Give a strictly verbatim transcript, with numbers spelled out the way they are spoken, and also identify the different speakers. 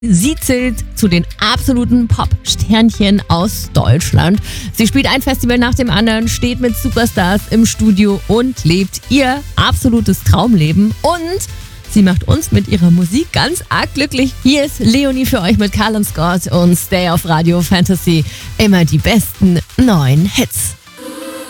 Speaker 1: Sie zählt zu den absoluten Pop-Sternchen aus Deutschland. Sie spielt ein Festival nach dem anderen, steht mit Superstars im Studio und lebt ihr absolutes Traumleben. Und sie macht uns mit ihrer Musik ganz arg glücklich. Hier ist Leonie für euch mit Callum Scott und Stay auf Radio Fantasy. Immer die besten neuen Hits.